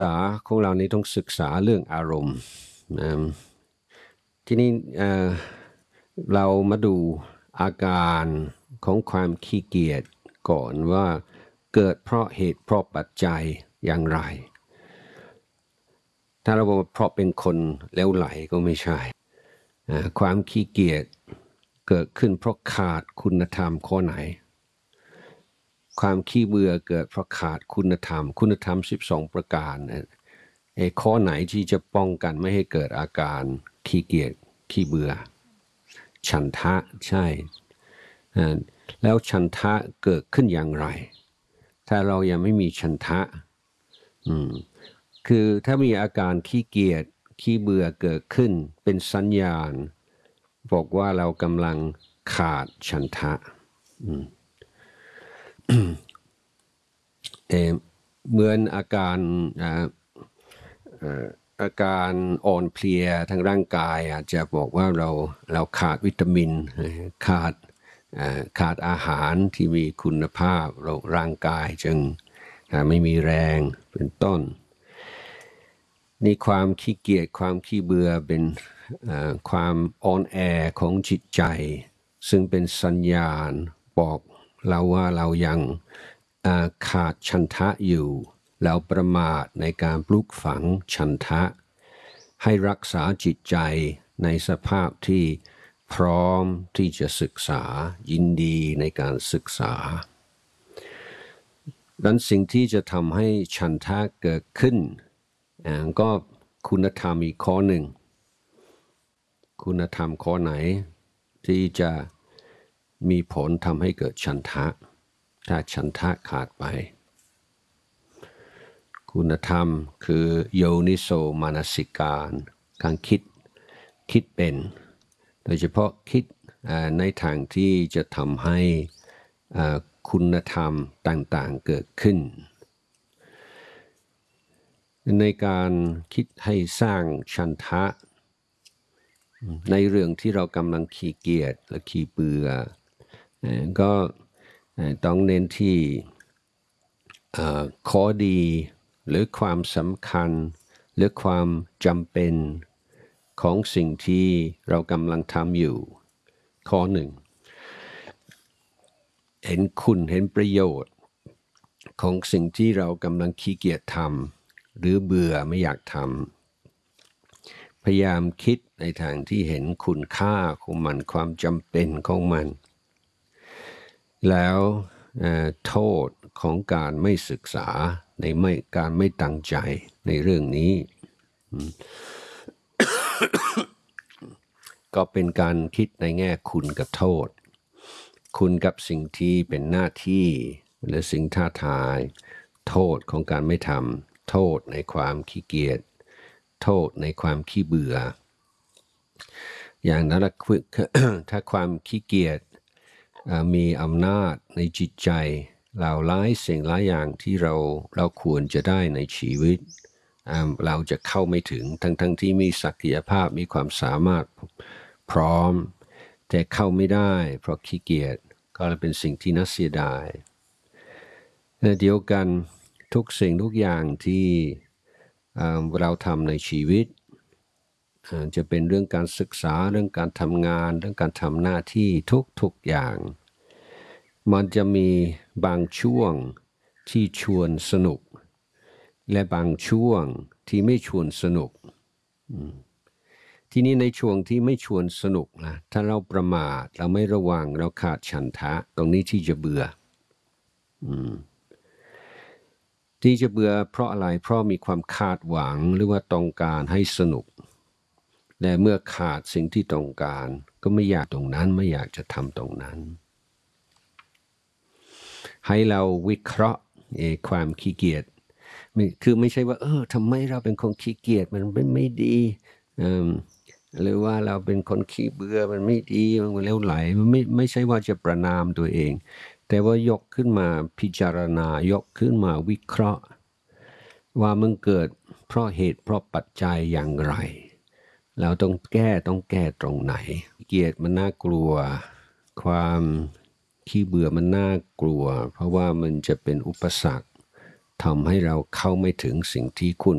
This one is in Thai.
ษาของเรานี้ต้องศึกษาเรื่องอารมณ์นะที่นี่เรามาดูอาการของความขี้เกียจก่อนว่าเกิดเพราะเหตุเพราะปัจจัยอย่างไรถ้าเราบอกว่าเพราะเป็นคนเลวไหลก็ไม่ใช่ความขี้เกียจเกิดขึ้นเพราะขาดคุณธรรมข้อไหนความขี้เบื่อเกิดเพราะขาดคุณธรรม12ประการข้อไหนที่จะป้องกันไม่ให้เกิดอาการขี้เกียจขี้เบื่อฉันทะใช่แล้วฉันทะเกิดขึ้นอย่างไรถ้าเรายังไม่มีฉันทะคือถ้ามีอาการขี้เกียจขี้เบื่อเกิดขึ้นเป็นสัญญาณบอกว่าเรากำลังขาดฉันทะเหมือนอาการอ่อนเพลียทางร่างกายอาจจะบอกว่าเราขาดวิตามินขาดอาหารที่มีคุณภาพร่างกายจึงไม่มีแรงเป็นต้นนี่ความขี้เกียจความขี้เบื่อเป็นความอ่อนแอของจิตใจซึ่งเป็นสัญญาณบอกเราว่าเรายังขาดฉันทะอยู่แล้วประมาทในการปลูกฝังฉันทะให้รักษาจิตใจในสภาพที่พร้อมที่จะศึกษายินดีในการศึกษาดังนั้นสิ่งที่จะทำให้ฉันทะเกิดขึ้นก็คุณธรรมอีกข้อหนึ่งคุณธรรมข้อไหนที่จะมีผลทำให้เกิดฉันทะถ้าฉันทะขาดไปคุณธรรมคือโยนิโสมนสิการการคิดเป็นโดยเฉพาะคิดในทางที่จะทำให้คุณธรรมต่างๆเกิดขึ้นในการคิดให้สร้างฉันทะในเรื่องที่เรากำลังขี้เกียจและขี้เบื่อก็ต้องเน้นที่ข้อดีหรือความสำคัญหรือความจำเป็นของสิ่งที่เรากำลังทำอยู่ข้อหนึ่งเห็นคุณเห็นประโยชน์ของสิ่งที่เรากำลังขี้เกียจทำหรือเบื่อไม่อยากทำพยายามคิดในทางที่เห็นคุณค่าของมันความจำเป็นของมันแล้วโทษของการไม่ศึกษาในการไม่ตั้งใจในเรื่องนี้ ก็เป็นการคิดในแง่คุณกับโทษคุณกับสิ่งที่เป็นหน้าที่หรือสิ่งท้าทายโทษของการไม่ทำโทษในความขี้เกียจโทษในความขี้เบื่ออย่างนั้นถ้าความขี้เกียจมีอำนาจในจิตใจเราหลายสิ่งหลายอย่างที่เราควรจะได้ในชีวิตเราจะเข้าไม่ถึงทั้งที่มีศักยภาพมีความสามารถพร้อมแต่เข้าไม่ได้เพราะขี้เกียจก็เป็นสิ่งที่น่าเสียดายเดียวกันทุกสิ่งทุกอย่างที่เราทำในชีวิตจะเป็นเรื่องการศึกษาเรื่องการทำงานเรื่องการทำหน้าที่ทุกอย่างมันจะมีบางช่วงที่ชวนสนุกและบางช่วงที่ไม่ชวนสนุกทีนี้ในช่วงที่ไม่ชวนสนุกนะถ้าเราประมาทเราไม่ระวังเราขาดฉันทะตรงนี้ที่จะเบื่อที่จะเบื่อเพราะอะไรเพราะมีความคาดหวังหรือว่าต้องการให้สนุกและเมื่อขาดสิ่งที่ต้องการก็ไม่อยากตรงนั้นไม่อยากจะทำตรงนั้นให้เราวิเคราะห์ความขี้เกียจคือไม่ใช่ว่าทำไมเราเป็นคนขี้เกียจมันไม่ดีหรือว่าเราเป็นคนขี้เบื่อมันไม่ดีมันเลวไหลมันไม่ใช่ว่าจะประณามตัวเองแต่ว่ายกขึ้นมาพิจารณายกขึ้นมาวิเคราะห์ว่ามันเกิดเพราะเหตุเพราะปัจจัยอย่างไรแล้วต้องแก้ตรงไหนเกียรติมันน่ากลัวความขี้เบื่อมันน่ากลัวเพราะว่ามันจะเป็นอุปสรรคทำให้เราเข้าไม่ถึงสิ่งที่คุณ